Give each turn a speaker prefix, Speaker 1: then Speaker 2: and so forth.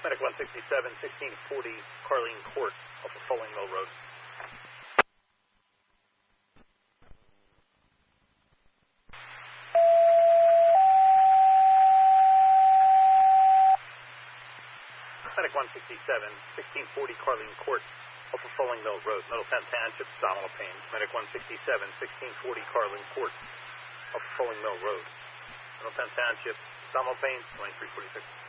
Speaker 1: Medic 167, 1640 Carlene Court off of Fulling Mill Road. Medic 167, 1640 Carlene Court off of Fulling Mill Road, Middletown Township, abdominal pain. Medic 167, 1640 Carlene Court off of Fulling Mill Road, Middletown Township, abdominal pain, 2346.